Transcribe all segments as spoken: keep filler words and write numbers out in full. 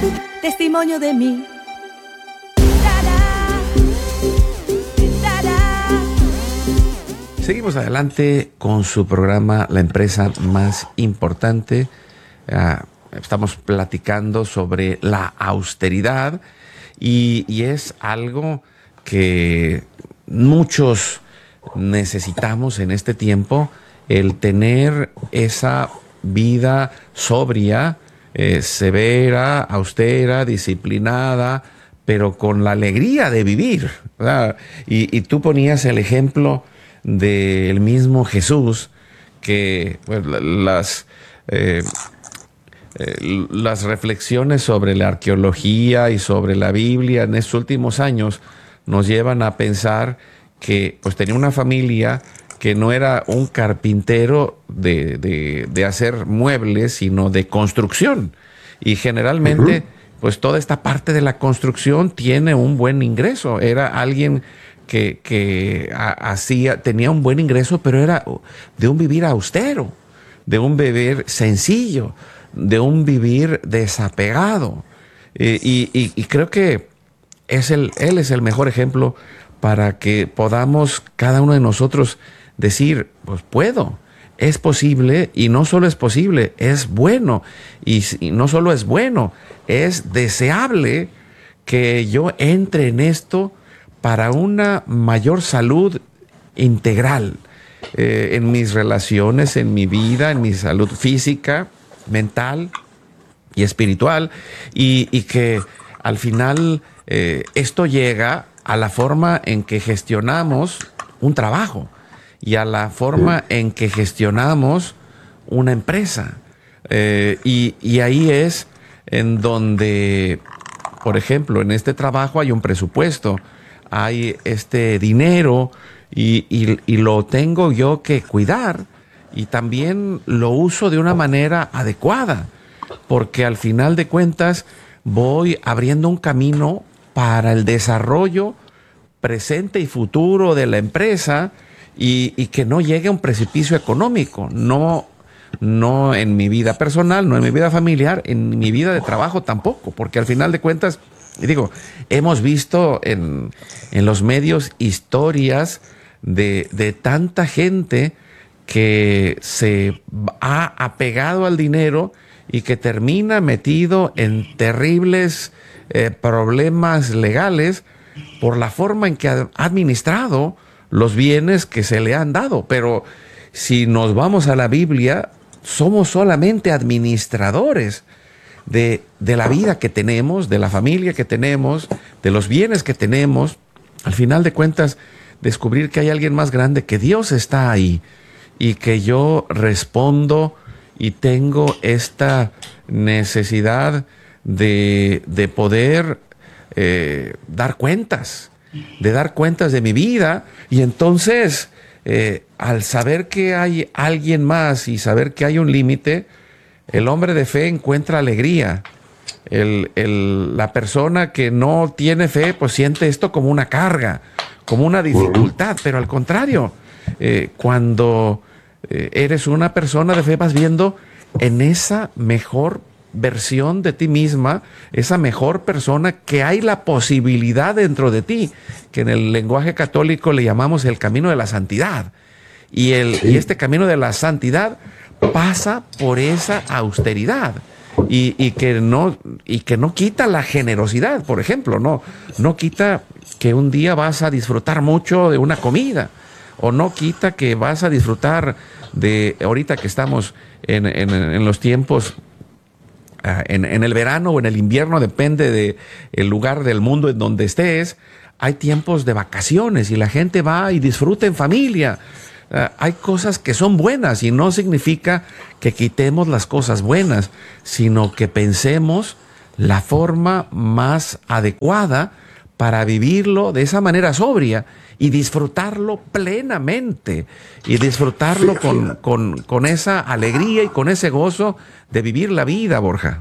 testimonio de mí. Seguimos adelante con su programa La Empresa Más Importante. Uh, estamos platicando sobre la austeridad y, y es algo que muchos necesitamos en este tiempo, el tener esa vida sobria, eh, severa, austera, disciplinada, pero con la alegría de vivir, ¿verdad? Y, y tú ponías el ejemplo del mismo Jesús, que pues, las, eh, eh, las reflexiones sobre la arqueología y sobre la Biblia en estos últimos años nos llevan a pensar que pues, tenía una familia que no era un carpintero de, de, de hacer muebles, sino de construcción. Y generalmente, uh-huh. pues toda esta parte de la construcción tiene un buen ingreso. Era alguien que, que hacía, tenía un buen ingreso, pero era de un vivir austero, de un vivir sencillo, de un vivir desapegado. Eh, y, y, y creo que es el, él es el mejor ejemplo para que podamos cada uno de nosotros decir, pues puedo, es posible, y no solo es posible, es bueno, y, y no solo es bueno, es deseable que yo entre en esto para una mayor salud integral eh, en mis relaciones, en mi vida, en mi salud física, mental y espiritual, y, y que al final eh, esto llega a la forma en que gestionamos un trabajo y a la forma en que gestionamos una empresa. Eh, y, y ahí es en donde, por ejemplo, en este trabajo hay un presupuesto, hay este dinero y, y, y lo tengo yo que cuidar y también lo uso de una manera adecuada, porque al final de cuentas voy abriendo un camino para el desarrollo presente y futuro de la empresa y, y que no llegue a un precipicio económico, no, no en mi vida personal, no en mi vida familiar, en mi vida de trabajo tampoco, porque al final de cuentas, y digo, hemos visto en, en los medios historias de, de tanta gente que se ha apegado al dinero y que termina metido en terribles eh, problemas legales por la forma en que ha administrado los bienes que se le han dado. Pero si nos vamos a la Biblia, somos solamente administradores de, de la vida que tenemos, de la familia que tenemos, de los bienes que tenemos. Al final de cuentas, descubrir que hay alguien más grande, que Dios está ahí y que yo respondo y tengo esta necesidad de, de poder eh, dar cuentas, de dar cuentas de mi vida. Y entonces, eh, al saber que hay alguien más y saber que hay un límite, el hombre de fe encuentra alegría. El, el, la persona que no tiene fe, pues siente esto como una carga, como una dificultad. Pero al contrario, eh, cuando eh, eres una persona de fe, vas viendo en esa mejor versión de ti misma, esa mejor persona, que hay la posibilidad dentro de ti, que en el lenguaje católico le llamamos el camino de la santidad. Y, el, sí. y este camino de la santidad pasa por esa austeridad y, y, que no, y que no quita la generosidad, por ejemplo, no, no quita que un día vas a disfrutar mucho de una comida, o no quita que vas a disfrutar de, ahorita que estamos en, en, en los tiempos, en, en el verano o en el invierno, depende del lugar del mundo en donde estés, hay tiempos de vacaciones y la gente va y disfruta en familia. Uh, hay cosas que son buenas y no significa que quitemos las cosas buenas, sino que pensemos la forma más adecuada para vivirlo de esa manera sobria y disfrutarlo plenamente y disfrutarlo con, con, con esa alegría y con ese gozo de vivir la vida, Borja.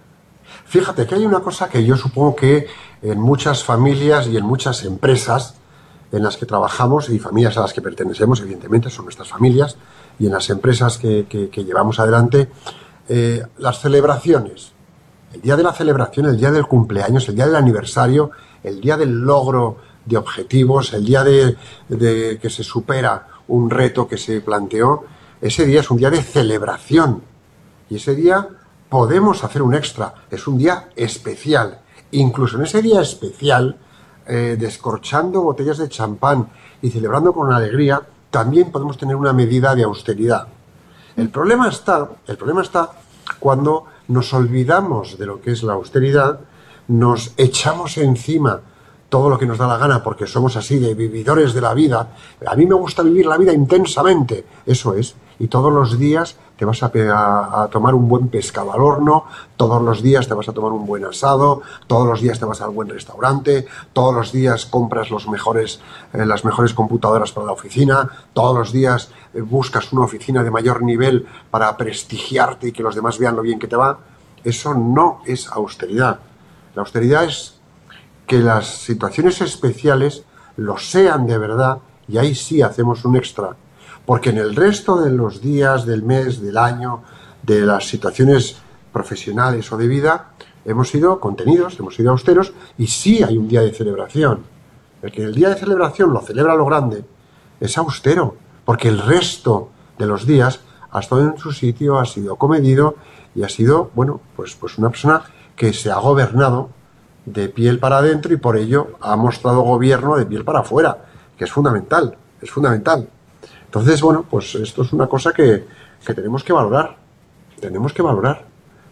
Fíjate que hay una cosa que yo supongo que en muchas familias y en muchas empresas en las que trabajamos, y familias a las que pertenecemos, evidentemente, son nuestras familias, y en las empresas que, que, que llevamos adelante, eh, las celebraciones El día de la celebración, el día del cumpleaños, el día del aniversario, el día del logro de objetivos, el día de, de que se supera un reto que se planteó, ese día es un día de celebración. Y ese día podemos hacer un extra. Es un día especial. Incluso en ese día especial, eh, descorchando botellas de champán y celebrando con alegría, también podemos tener una medida de austeridad. El problema está, el problema está cuando nos olvidamos de lo que es la austeridad, nos echamos encima todo lo que nos da la gana porque somos así de vividores de la vida. A mí me gusta vivir la vida intensamente, eso es. Y todos los días te vas a, a, a tomar un buen pescado al horno, todos los días te vas a tomar un buen asado, todos los días te vas al buen restaurante, todos los días compras los mejores, eh, las mejores computadoras para la oficina, todos los días eh, buscas una oficina de mayor nivel para prestigiarte y que los demás vean lo bien que te va. Eso no es austeridad. La austeridad es que las situaciones especiales lo sean de verdad y ahí sí hacemos un extra. Porque en el resto de los días, del mes, del año, de las situaciones profesionales o de vida, hemos sido contenidos, hemos sido austeros y sí hay un día de celebración. El que el día de celebración lo celebra a lo grande es austero, porque el resto de los días ha estado en su sitio, ha sido comedido y ha sido, bueno, pues, pues una persona que se ha gobernado de piel para adentro y por ello ha mostrado gobierno de piel para afuera, que es fundamental, es fundamental. Entonces, bueno, pues esto es una cosa que, que tenemos que valorar, tenemos que valorar.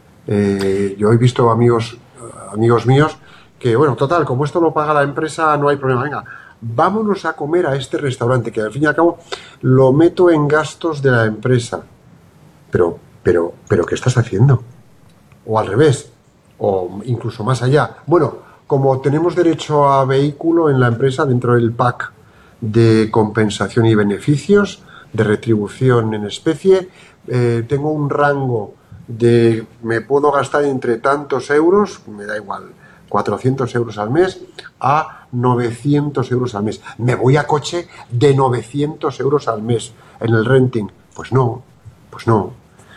Eh, yo he visto amigos, amigos míos que, bueno, total, como esto lo paga la empresa, no hay problema, venga, vámonos a comer a este restaurante, que al fin y al cabo lo meto en gastos de la empresa. Pero, pero, pero, ¿qué estás haciendo? O al revés, o incluso más allá. Bueno, como tenemos derecho a vehículo en la empresa dentro del pack de compensación y beneficios, de retribución en especie, eh, tengo un rango de, me puedo gastar entre tantos euros, me da igual, cuatrocientos euros al mes, a novecientos euros al mes. Me voy a coche de novecientos euros al mes en el renting. Pues no, pues no.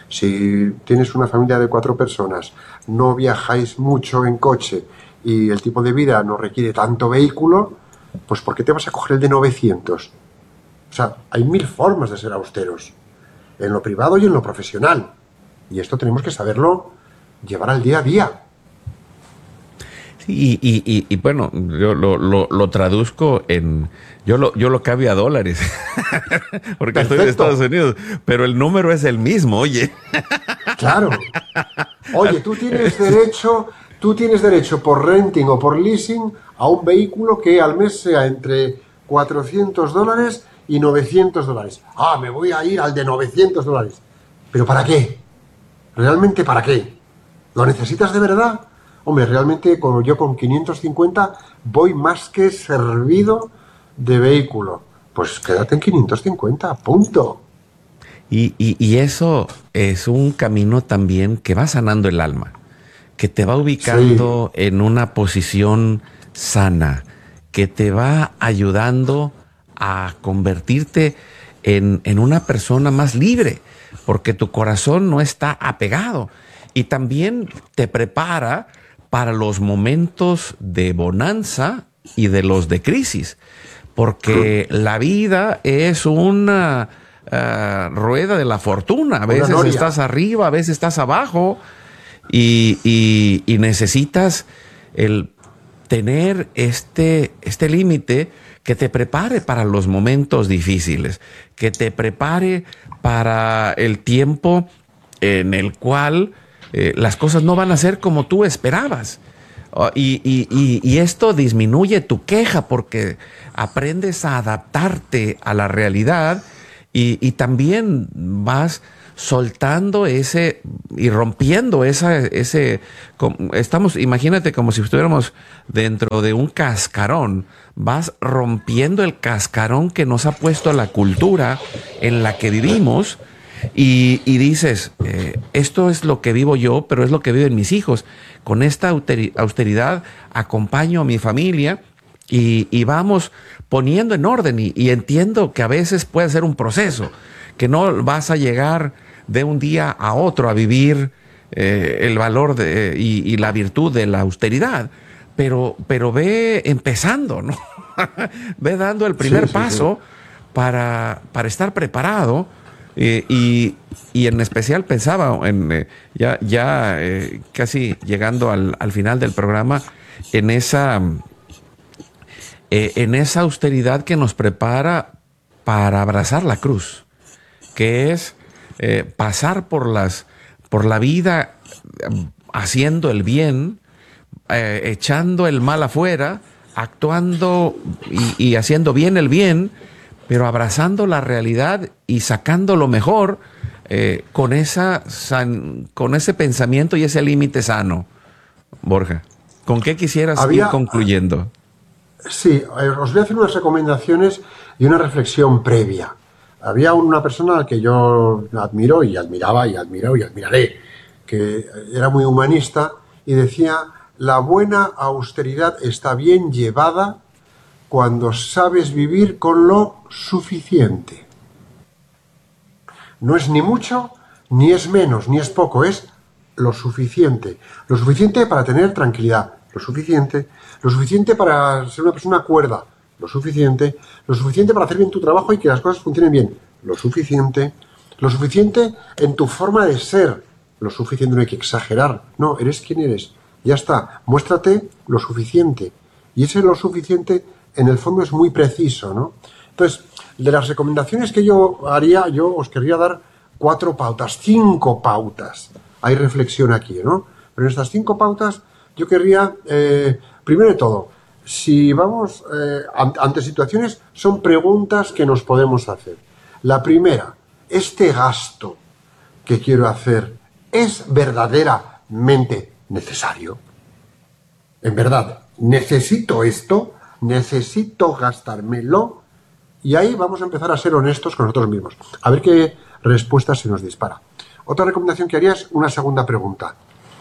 Si tienes una familia de cuatro personas, no viajáis mucho en coche y el tipo de vida no requiere tanto vehículo, pues ¿por qué te vas a coger el de novecientos? O sea, hay mil formas de ser austeros, en lo privado y en lo profesional. Y esto tenemos que saberlo llevar al día a día. Sí, y, y, y, y bueno, yo lo, lo, lo traduzco en... Yo lo, yo lo cambio a dólares, porque Perfecto. Estoy en Estados Unidos, pero el número es el mismo, oye. Claro. Oye, tú tienes derecho... Tú tienes derecho por renting o por leasing a un vehículo que al mes sea entre cuatrocientos dólares y novecientos dólares. Ah, me voy a ir al de novecientos dólares. ¿Pero para qué? ¿Realmente para qué? ¿Lo necesitas de verdad? Hombre, realmente con, yo con quinientos cincuenta voy más que servido de vehículo. Pues quédate en quinientos cincuenta, punto. Y, y, y eso es un camino también que va sanando el alma, que te va ubicando sí. en una posición sana, que te va ayudando a convertirte en, en una persona más libre, porque tu corazón no está apegado. Y también te prepara para los momentos de bonanza y de los de crisis, porque la vida es una uh, rueda de la fortuna. A veces estás arriba, a veces estás abajo. Y, y, y necesitas el tener este, este límite que te prepare para los momentos difíciles, que te prepare para el tiempo en el cual eh, las cosas no van a ser como tú esperabas. Uh, y, y, y, y esto disminuye tu queja porque aprendes a adaptarte a la realidad y, y también vas soltando ese y rompiendo esa, ese, estamos, imagínate como si estuviéramos dentro de un cascarón, vas rompiendo el cascarón que nos ha puesto la cultura en la que vivimos y, y dices, eh, esto es lo que vivo yo, pero es lo que viven mis hijos. Con esta austeridad acompaño a mi familia y, y vamos poniendo en orden y, y entiendo que a veces puede ser un proceso, que no vas a llegar de un día a otro a vivir eh, el valor de, y, y la virtud de la austeridad, pero, pero ve empezando, ¿no? Ve dando el primer sí, sí, paso sí. Para, para estar preparado. Eh, y, y en especial pensaba, en, eh, ya, ya eh, casi llegando al, al final del programa, en esa, eh, en esa austeridad que nos prepara para abrazar la cruz, que es eh, pasar por, las, por la vida haciendo el bien, eh, echando el mal afuera, actuando y, y haciendo bien el bien, pero abrazando la realidad y sacando lo mejor eh, con, esa san, con ese pensamiento y ese límite sano. Borja, ¿con qué quisieras Había, ir concluyendo? Sí, os voy a hacer unas recomendaciones y una reflexión previa. Había una persona a la que yo admiro y admiraba y admiro y admiraré, que era muy humanista y decía: la buena austeridad está bien llevada cuando sabes vivir con lo suficiente. No es ni mucho, ni es menos, ni es poco, es lo suficiente. Lo suficiente para tener tranquilidad, lo suficiente. Lo suficiente para ser una persona cuerda, lo suficiente. Lo suficiente para hacer bien tu trabajo y que las cosas funcionen bien, lo suficiente. Lo suficiente en tu forma de ser, lo suficiente, no hay que exagerar. No, eres quien eres, ya está. Muéstrate lo suficiente. Y ese lo suficiente en el fondo es muy preciso, ¿no? Entonces, de las recomendaciones que yo haría, yo os querría dar cuatro pautas, cinco pautas. Hay reflexión aquí, ¿no? Pero en estas cinco pautas yo querría, eh, primero de todo, si vamos eh, ante situaciones, son preguntas que nos podemos hacer. La primera, ¿este gasto que quiero hacer es verdaderamente necesario? En verdad, ¿necesito esto? ¿Necesito gastármelo? Y ahí vamos a empezar a ser honestos con nosotros mismos. A ver qué respuesta se nos dispara. Otra recomendación que haría es una segunda pregunta.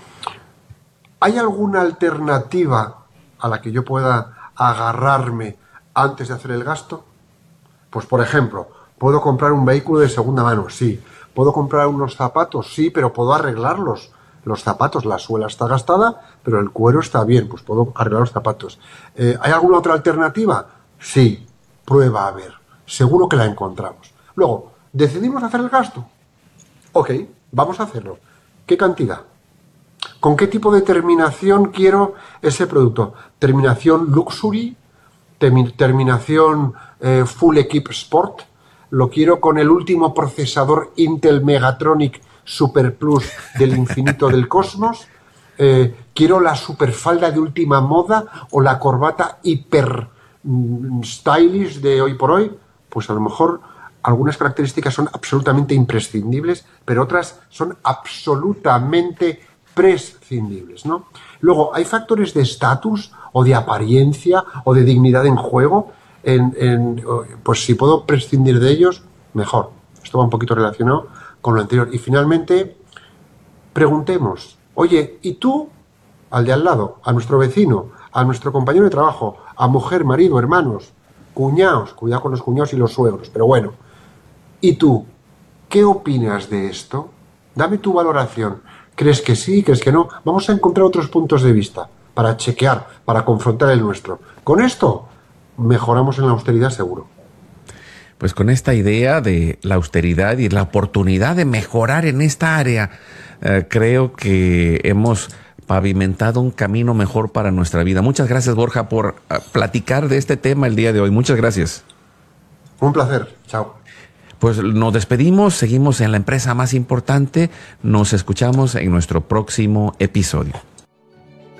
¿Hay alguna alternativa a la que yo pueda agarrarme antes de hacer el gasto? Pues, por ejemplo, ¿puedo comprar un vehículo de segunda mano? Sí. ¿Puedo comprar unos zapatos? Sí, pero ¿puedo arreglarlos? Los zapatos, la suela está gastada, pero el cuero está bien, pues puedo arreglar los zapatos. Eh, ¿Hay alguna otra alternativa? Sí, prueba a ver. Seguro que la encontramos. Luego, ¿decidimos hacer el gasto? Ok, vamos a hacerlo. ¿Qué cantidad? ¿Con qué tipo de terminación quiero ese producto? ¿Terminación Luxury? ¿Terminación eh, Full Equip Sport? ¿Lo quiero con el último procesador Intel Megatronic Super Plus del infinito del cosmos? Eh, ¿Quiero la superfalda de última moda o la corbata hiper mm, stylish de hoy por hoy? Pues a lo mejor algunas características son absolutamente imprescindibles, pero otras son absolutamente prescindibles, ¿no? Luego, ¿hay factores de estatus o de apariencia o de dignidad en juego? En, en, pues si puedo prescindir de ellos, mejor. Esto va un poquito relacionado con lo anterior. Y finalmente, preguntemos, oye, ¿y tú? Al de al lado, a nuestro vecino, a nuestro compañero de trabajo, a mujer, marido, hermanos, cuñados, cuidado con los cuñados y los suegros, pero bueno. ¿Y tú? ¿Qué opinas de esto? Dame tu valoración. ¿Crees que sí? ¿Crees que no? Vamos a encontrar otros puntos de vista para chequear, para confrontar el nuestro. Con esto mejoramos en la austeridad seguro. Pues con esta idea de la austeridad y la oportunidad de mejorar en esta área, eh, creo que hemos pavimentado un camino mejor para nuestra vida. Muchas gracias, Borja, por uh, platicar de este tema el día de hoy. Muchas gracias. Un placer. Chao. Pues nos despedimos, seguimos en la empresa más importante. Nos escuchamos en nuestro próximo episodio.